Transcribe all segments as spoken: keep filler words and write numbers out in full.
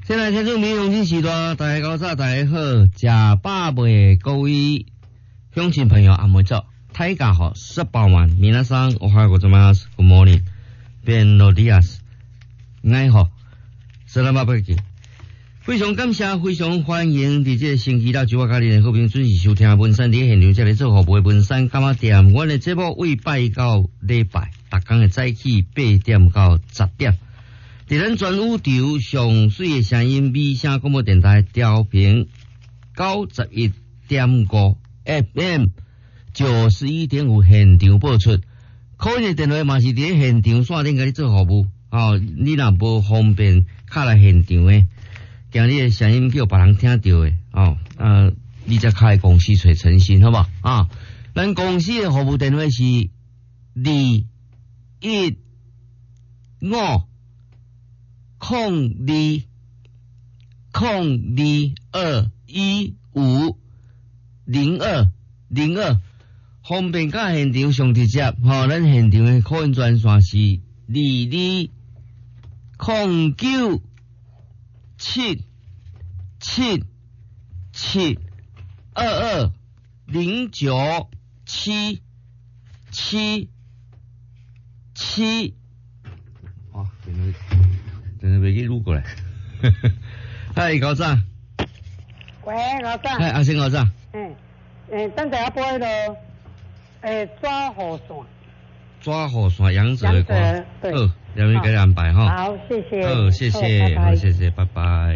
现在听众朋友们时段，大家早上大家好，食饱未各位乡亲朋友阿妹早，大家好，十八万皆さんおはようございます。Good morning, buenos días， 你好，斯拉马贝基。非常感谢，非常欢迎伫这星期六九晚甲你的好朋友准时收听文山伫现场这里做服务的文山干妈店。阮的节目为拜到礼拜，逐天的早起八点到十点。伫咱全宇宙上水的声音美声广播电台调频九十一点五 F M 九十一点五现场播出。可以的电话嘛是伫现场线顶甲你做服务。哦，你若无方便敲来现场的，惊你的声音叫别人听到的哦。呃，你再开公司找诚信，好不好？啊，咱公司的服务电话是二一五。空二空二二一五零二零二，方便甲现场上直接，吼、哦，咱现场的客运专线是二二空九七七七二二零九七七七。哦，真的。真係未記錄過嚟，係高生。 喂，高生。 係阿星高生。 嗯，誒，等陣一播迄個誒抓河線。 抓河線楊子的歌。 對。 好，兩位給你安排哈。 好，謝謝。 好，謝謝，好，謝謝，拜拜。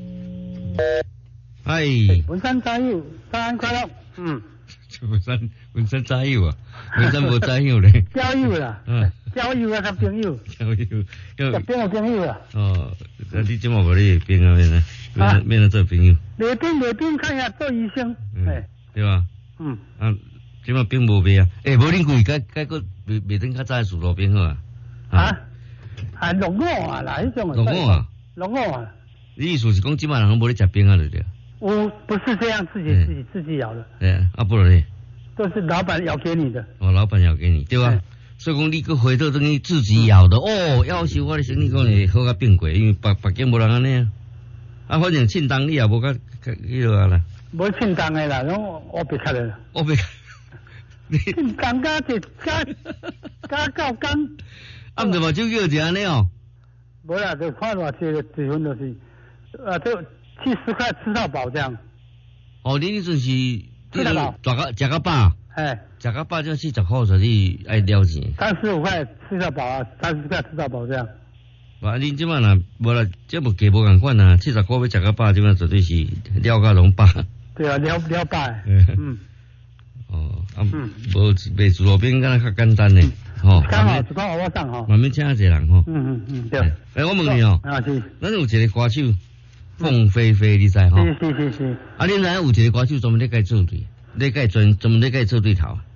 係。 本身加油，生日快樂。嗯。 本身本身加油啊，本身冇加油咧。 加油啦。嗯。交友啊，他朋友， 交友， 要變個朋友啦。 哦，那你怎麼無你變啊？變啊，變變咗做朋友。 未變未變，看下做醫生， 係，對吧？ 嗯。 啊，怎麼變無變啊？誒，無恁貴，改改個未未等較早嘅事路變好啊？ 啊？係龍我啊，嗱，呢種啊。 龍我啊？ 龍我啊。 你意思是講，即擺人無咧食餅啊？對不對？ 我不是這樣，自己自己自己咬的。 對啊，啊不然呢？ 都是老闆咬給你的。 哦，老闆咬給你，對吧？所以講你個回頭等於自己咬的哦，要是我的生意講會好甲變過，因為別別間無人安尼啊。啊，反正凊當你也無甲迄落啊啦。無凊當的啦，攏我別開啦。 我別。 凊當加一加加到工。 啊，唔就目睭叫一安尼哦。 無啦，就看偌濟一份就是，啊，就七十塊吃到飽這樣。 哦，你迄陣是。 吃到飽。 大個食個飽。哎，食個飽就四十塊，所以愛了錢。 三十五塊吃到飽啊，三十塊吃到飽這樣。 哇，你即擺若無啦，這無價無共款啊，七十塊要食個飽，即擺絕對是了甲攏飽。對啊，了了飽。嗯。哦，啊，無賣自路邊敢若較簡單呢，吼。剛好，剛好我上吼。慢慢請一個人吼。嗯嗯嗯，對。誒，我問你哦。啊是。咱有一個歌手，鳳飛飛，你知吼？是是是是。啊，你知有一個歌手專門咧甲伊做對。你該專專門你該做對頭啊？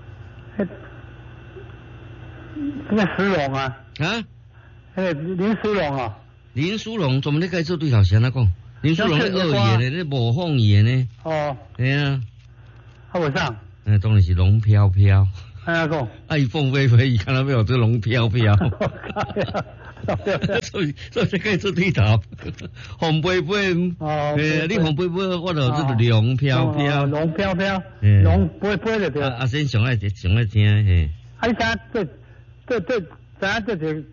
那個石龍啊？啊？那個林書龍啊？林書龍專門你該做對頭是安怎講？林書龍咧惡意咧，咧模仿伊呢？哦。係啊。好唔上？誒，當然是龍飄飄。安怎講？啊，伊鳳飛飛，伊看到沒有？這龍飄飄。所以所以可以做對頭，紅飛飛，哦，誒，你紅飛飛，我就做龍飄飄，龍飄飄，龍飛飛就對。阿先上來上來聽，嘿。啊，你睇對對對，知影對一個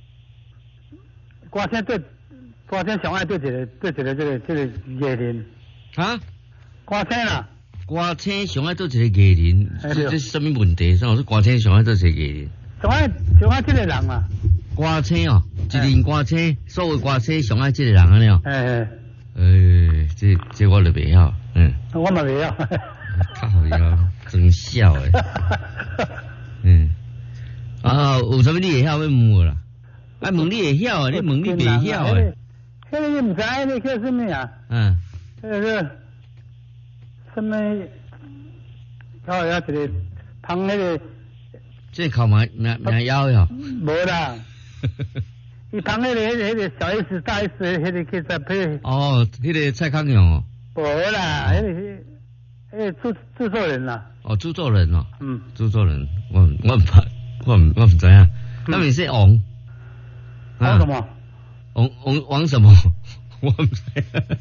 歌星對歌星上愛對一個對一個這個這個藝人。啊？歌星啊？歌星上愛對一個藝人，這這什麼問題？所以我說歌星上愛對一個藝人。上愛上愛這個人啊？歌星哦，一年歌星，所有歌星上愛這個人安尼哦。誒誒，這這我就袂曉，嗯。我嘛袂曉。較好曉，真笑誒。嗯。啊，有啥物你會曉要問我啦？啊，問你會曉啊？你問你袂曉誒？迄個你毋知迄個叫什麼啊？嗯。迄個什麼？哦，有一個芳迄個。這靠名名名妖喲。無啦。伊旁迄個、迄個、迄個小 S 大 S 迄個叫啥配？哦，迄個蔡康永哦。無啦，迄個、迄個製製作人啦。哦，製作人哦。嗯。製作人，我我唔我唔我唔知啊。那你是王？王什麼？王王王什麼？ 我唔知。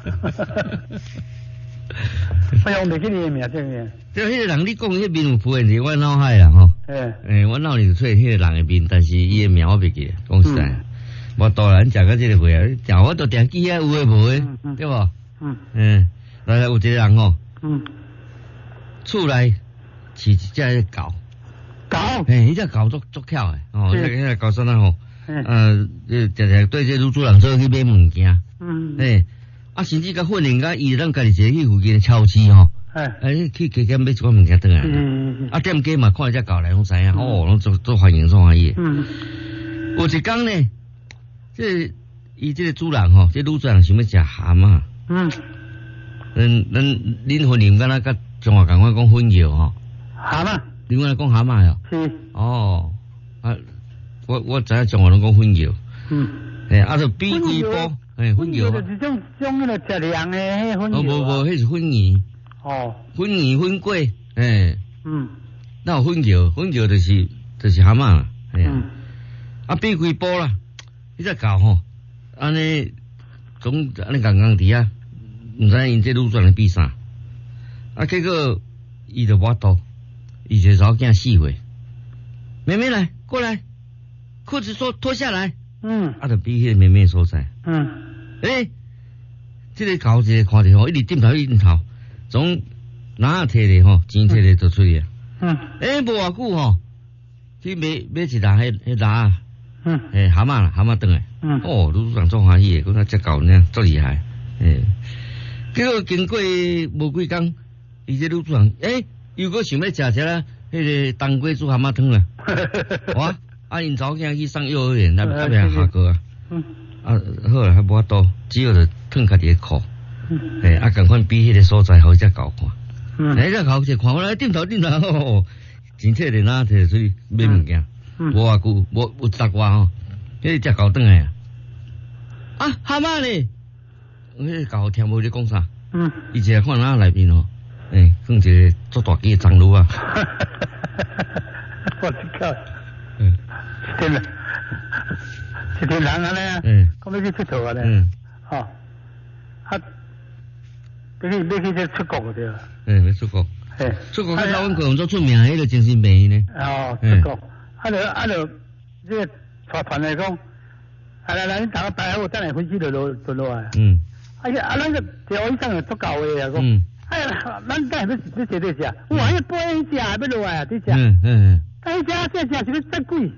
哎呀，我未记你的名字呢。 就迄个人，你讲迄面有浮现伫我脑海啦吼。 诶。 诶，我脑里就出现迄个人的面，但是伊的名我袂记。讲实在，我大人食到这个岁啊，食我都定记啊，有诶无诶，对无？嗯。嗯。来来，有一个人吼。嗯。厝内饲一只狗。 狗？ 诶，迄只狗足足巧诶，哦，迄个迄个狗啥呐吼？呃，常常对这女主人做去买物件。嗯。诶。啊，甚至甲训练甲伊咱家己坐去附近的超市吼，哎，去加减买一寡物件倒来。嗯。啊，店家嘛看只狗来，拢知影，哦，拢做做欢迎做欢喜。嗯。有一天呢，这伊这个主人吼，这女主人想要食蛤蟆。嗯。咱咱恁训练敢若甲中华共款讲粉药吼。 蛤蟆。 恁敢若讲蛤蟆哟？是。哦。啊，我我知影中华拢讲粉药。嗯。诶，啊，就比几波。诶，粉药就是种种迄个食凉诶，迄粉药。 哦，无无，迄是粉圆。哦。粉圆粉粿，诶。嗯。那有粉药，粉药就是就是蛤蟆啦，哎呀。嗯。啊，比几波啦，迄只狗吼，安尼总安尼刚刚伫啊，毋知因这女主人比啥，啊，结果伊就无倒，伊就找囝四岁，妹妹来，过来，裤子脱脱下来。嗯。啊，就比迄个妹妹所在。嗯。诶、欸，这个狗一个看着吼，一直点头一直头，总哪摕咧吼，钱摕咧就出去啊。嗯。诶、欸，无偌久吼，去买买一只迄迄只，嗯，诶、欸，蛤蟆啦，蛤蟆转来。嗯。哦，女主人做欢喜诶，讲那只狗呢，足厉害。诶、欸，结果经过无几工，伊这女主人，诶、欸，又搁想要食食啦，迄个当归煮蛤蟆汤啦。哇，啊，因查某囝去上幼儿园，那那边下课啊。嗯。啊，好啦，还无法度，只有就脱家己的裤，诶、嗯，啊，赶快比迄个所在，互只狗看，嗯，迄只狗就看我来点头点头，哦，真摕咧哪摕出去买物件，无偌久，无有十外吼，迄只狗转来啊，啊，蛤蟆咧，迄个狗听无咧讲啥，嗯，伊只看哪内面吼，诶，放一个足大鸡的樟炉啊， 我去靠，嗯，真的。一天人安尼啊，嗯，讲要去佚佗啊咧，嗯，吼，啊，要去要去这出国个对啦， 嗯，要出国，嘿，出国去台湾国做出名，迄个精神病院呢， 哦，出国，啊就啊就这个带团来讲，啊来来，你大家大家有等下飞机就落就落来，嗯，哎呀，啊咱个条医生就足够诶啊，讲，哎呀，咱等下要要坐对食，哇，迄飞机食要落来啊，对食，嗯嗯，哎，食食食是要真贵。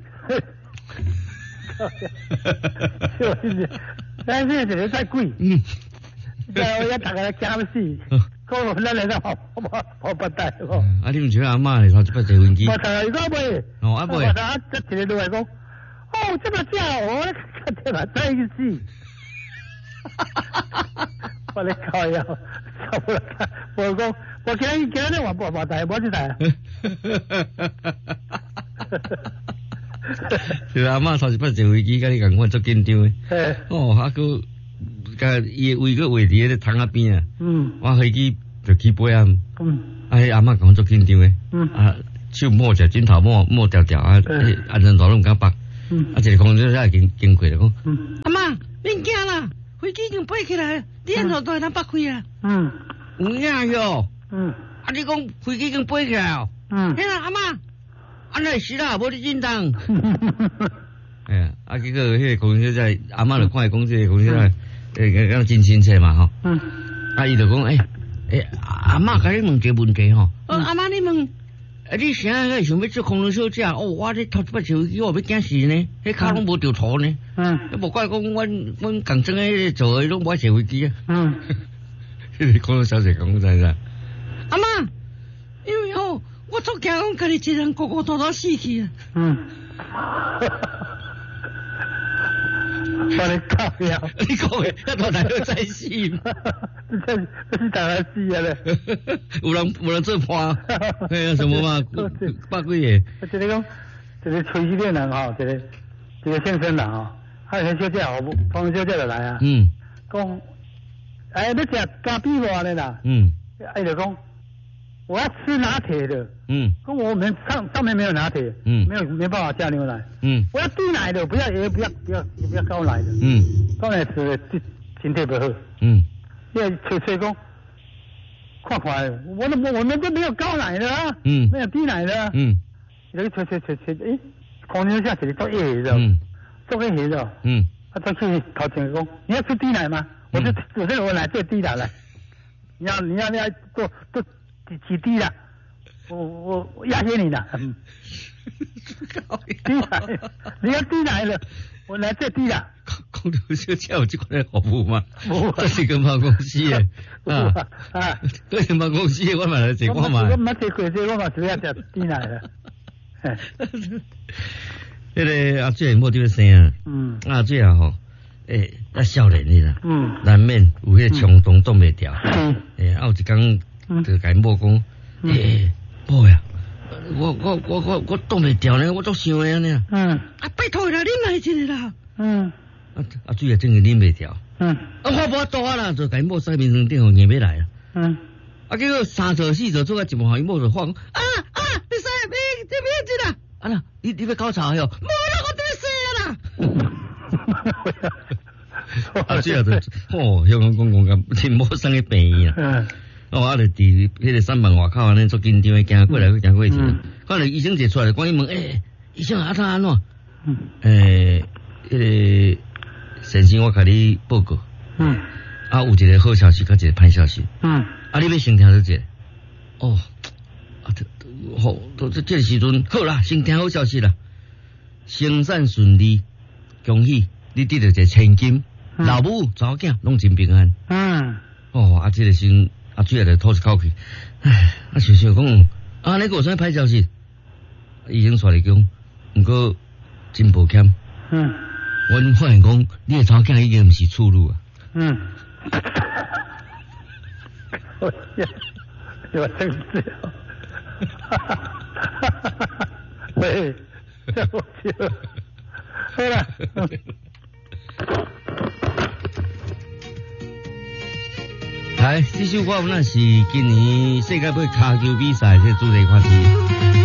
是不是？但是这个太贵。嗯。然后要大家惊死，讲我咱来个好好好不带哦。 啊，你唔像阿妈咧，头一摆坐飞机。 我头一个袂。 哦，阿袂。 我头一一个落来讲，哦，这么假，我这么在一起。哈哈哈哈哈！我咧靠呀，差不多。我讲，我今日今日我无无带，无去带。哈哈哈哈哈！是阿嬷头一摆坐飞机，甲你共款足紧张诶。哦，啊佮甲伊胃佮胃伫迄个窗仔边啊。嗯。我飞机就起飞啊。嗯。啊，迄阿嬷共足紧张诶。嗯。啊，手摸着，枕头摸摸条条啊，安全带拢毋敢绑。嗯。啊，一个空姐才经经过就讲。嗯。阿嬷，免惊啦，飞机已经飞起来，你安怎都会当擘开啊？嗯。有影哟。嗯。啊，你讲飞机已经飞起来哦。嗯。嘿啦，阿嬷。安尼是啦，无你紧张。哎呀，啊，结果迄个空姐在阿嬷就看伊讲这个空姐在，诶，讲真亲切嘛吼。嗯。啊，伊就讲，诶、欸、诶，阿嬷甲你问一个问题吼。嗯。阿嬷你问，啊，你啥个想要做空中小姐？哦，我这头一摆手机我要惊死呢，迄骹拢无掉头呢。嗯。无怪讲，阮阮共装诶做诶拢无爱坐飞机啊。嗯。迄个空中小姐讲在在。阿嬷，因为吼。我足惊讲家己一人孤孤单单死去啊！嗯， 我咧搞呀！ 你讲诶，那大大要再死嘛？ 这这是大家死啊咧！ 有人有人做伴，哎呀什么嘛？百几个。 这个讲，这个吹气的人吼，这个这个先生人吼，还有小姐哦，方小姐就来啊。嗯。讲，哎，要食咖啡无咧啦？嗯。哎，就讲。我要吃拿铁的，嗯，跟我们上上面没有拿铁，嗯，没有没办法加牛奶，嗯，我要低奶的，不要也不要不要也不要高奶的，嗯，高奶吃的身体不好。 嗯。 要吹吹讲，看看，我都我们都没有高奶的啊， 嗯， 没有低奶的啊。 嗯。 那个吹吹吹吹，诶，空气下水做夜的， 嗯， 做个夜的。 嗯。 啊，再去考前讲，你要吃低奶吗？我是我是我奶最低的了。你要你要你要做做几几滴的，我我我压谢你的。嗯。低奶，你要低奶了，我奶最低的。 公牛小姐有这款服务吗？这是跟办公司的啊啊，对办公司的我嘛来坐看嘛。 我嘛坐过这，我嘛主要食低奶的。 迄个阿姐冇这个生啊，嗯，阿姐啊吼，诶，那少年的啦，嗯，难免有迄个冲动挡袂掉，嗯，诶，啊有一天就甲某讲，诶，某呀，我我我我我挡袂掉呢，我足想的呢，嗯，啊拜托啦，你来一个啦，嗯，啊啊水啊真个啉袂掉，嗯，啊我无法度啊啦，就甲某洗面床顶互硬要来啊，嗯，啊结果三座四座做到一半，伊某就发讲，啊啊，你使你你别进啦。啊啦，你你要搞吵哟？冇啦，我对死啦！啊，这样子，哦，香港公共咁真陌生嘅病院啊！哦，啊，就伫迄个三万外口安尼做紧张，行过来行过去，看到医生一出来，赶紧问，诶，医生啊，他安怎？诶，迄个先生，我甲你报告，嗯，啊，有一个好消息，甲一个歹消息，嗯，啊，你要先听这个，哦。啊，好，都这这时阵好啦，先听好消息啦，生产顺利，恭喜你得到一个千金，嗯、老母查某囝拢真平安。嗯，哦，啊，这个先啊，最后就吐一口气，唉，啊，想想讲，啊，你有啥歹消息？医生说嚟讲，不过真抱歉。嗯，我发现讲，你的查某囝已经不是处女啊。嗯。 我我真是。哈哈哈哈哈！喂，这我去了，好了。 来，这首歌那是今年世界杯骹球比赛这主题歌曲。